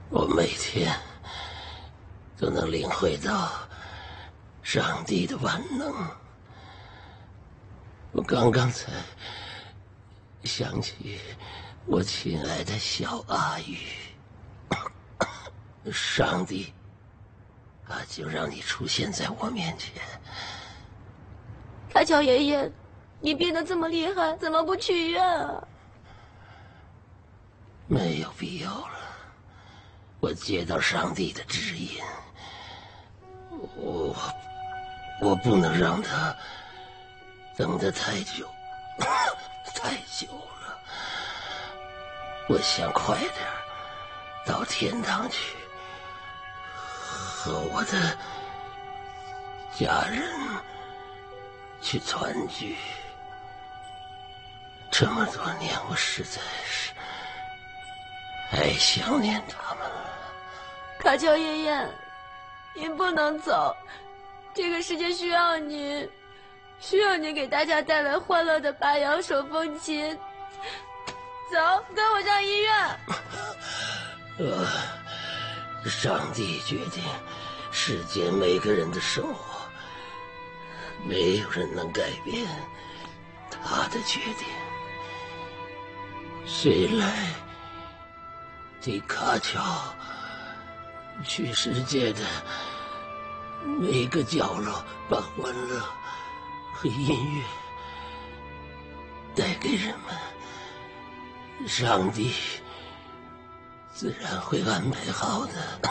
我每天都能领会到上帝的万能。我刚刚才想起我亲爱的小阿玉，上帝就让你出现在我面前。 卡乔爷爷，你病得这么厉害，怎么不去医院啊？ 没有必要了，我接到上帝的指引，我不能让他等得太久，太久了。我想快点到天堂去，和我的家人去团聚。这么多年，我实在是太想念他们了。 卡乔爷爷，您不能走，这个世界需要您，需要您给大家带来欢乐的拔摇手风琴。走，跟我上医院。 上帝决定世间每个人的生活，没有人能改变他的决定。谁来替卡乔去世界的每个角落把欢乐和音乐带给人们，上帝自然会安排好的。